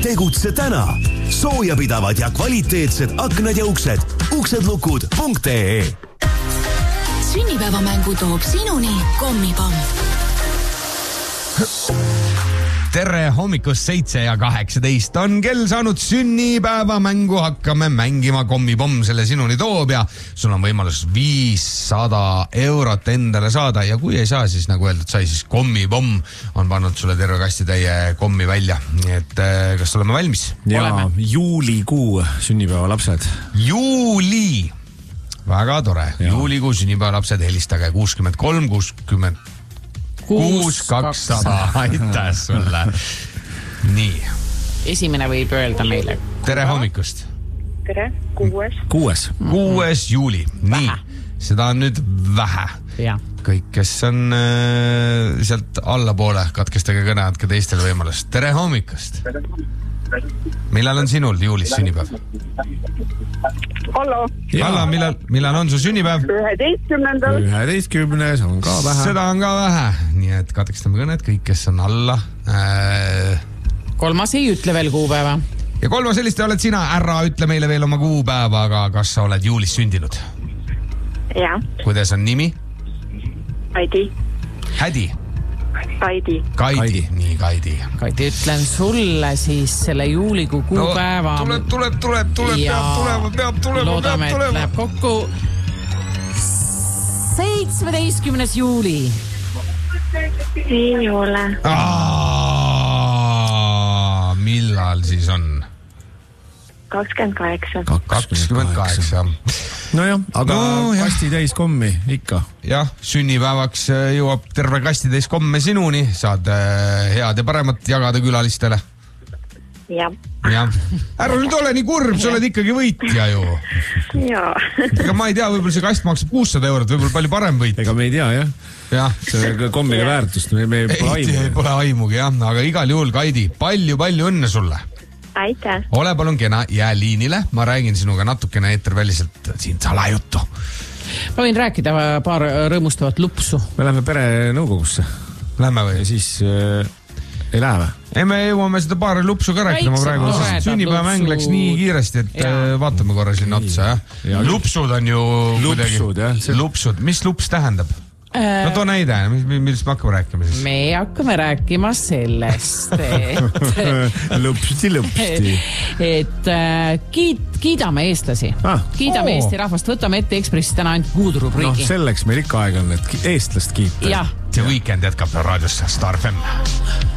Tegutse täna. Soojapidavad ja kvaliteetsed aknad ja uksedlukud.ee. Sünnipäevamängu toob sinuni Kommipomm. Tere hommikust 7:18 on kell saanud sünnipäevamängu. Hakkame mängima Kommipomm selle sinuni toob ja sul on võimalus 500 eurot endale saada. Ja kui ei saa, siis nagu öeldud sai, siis Kommipomm on pannud sulle terve kastitäie kommi välja. Nii et kas oleme valmis? Ja juulikuu sünnipäevalapsed. Juuli. Väga tore. Juulikuu sünnipäevalapsed, helistage 63 60 6200. Aitäh sulle. Nii. Esimene võib öelda meile. Tere hommikust. Tere, 6. 6. juuli. Nii, seda on nüüd vähe. Ja. Kõik, kes on sealt allapoole, katkestage kõne, andke teistele võimalust. Tere hommikust. Millal on sinul juulis sünnipäev? Hallo. Halla, millal on su sünnipäev? 11. on ka vähe. Seda on ka vähe. Nii et katkestame kõned, kõik, kes on alla. 3. ei ütle veel kuupäeva. Ja 3. helistaja oled sina. Ära ütle meile veel oma kuupäeva, aga kas sa oled juulis sündinud? Ja. Kuidas on nimi? Kaidi. Hädi? Kaidi. Nii, Kaidi. Kaidi, ütlen sulle siis selle juulikuu kuupäeva. Tuleb, peab tulema. Loodame, et läheb kokku 17. juuli. Ei ole. Millal siis on? 28. Nojah, aga kasti täis kommi ikka. Jah, sünnipäevaks jõuab terve kasti täis komme sinuni. Saad head ja paremat jagada külalistele. Jah. Ära nüüd ole nii kurb, sa oled ikkagi võitja ju. Jaa. Ega ma ei tea, võib-olla see kast maksab 600 eurot, võib-olla palju parem võit. Ega me ei tea, jah. Jah. See kommile väärtust, me pole aimugi, jah. Aga igal juhul, Kaidi, palju õnne sulle. Aitäh. Ole palun kena, jää liinile. Ma räägin sinuga natukene eeterväliselt siin salajuttu. Ma võin rääkida paar rõõmustavat lupsu. Me läheme pere nõukogusse. Lähme või? Ja siis ei lähe või? Ei, me jõuame seda paar lupsu ka rääkida. Ma praegu sünnipäevamäng läks nii kiiresti, et vaatame korra sinna otsa. Lupsud on ju lupsud. Mis lups tähendab? No too näide, millest me hakkame rääkima siis? Me hakkame rääkima sellest, et kiidame eestlasi. Kiidame Eesti rahvast, võtame ette Ekspressis täna ainult kuudurubriigi. Selleks meil ikka aeg on, et eestlast kiita. See Weekend jätkab raadiosse Star FM.